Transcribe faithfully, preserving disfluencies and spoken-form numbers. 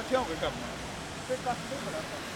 ਇਕੱਠੇ ਹੋ ਕੇ ਕਰਨਾ ਤੇ ਕੱਟ ਦੇ ਬੜਾ